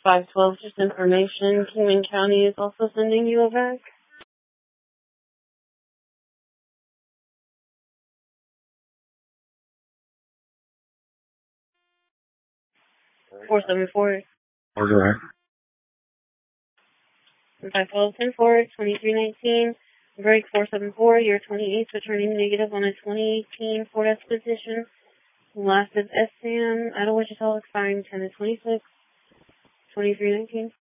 512, just information. Kingman County is also sending you a vac. 474. Order. 512-10-4, 2319. Break 474. You're 28, returning negative on a 2018 Ford Expedition. Last is SSAM out of Wichita, expiring 10-26. 2319.